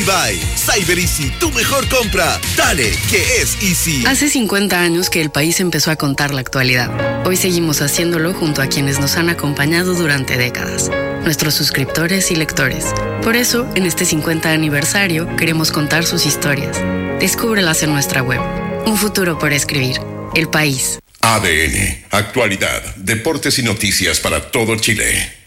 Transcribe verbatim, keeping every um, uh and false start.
Bye. Cyber Easy, tu mejor compra. Dale, que es Easy. Hace cincuenta años que el país empezó a contar la actualidad. Hoy seguimos haciéndolo junto a quienes nos han acompañado durante décadas, nuestros suscriptores y lectores. Por eso, en este cincuenta aniversario, queremos contar sus historias. Descúbrelas en nuestra web. Un futuro por escribir. El País. A D N, actualidad, deportes y noticias para todo Chile.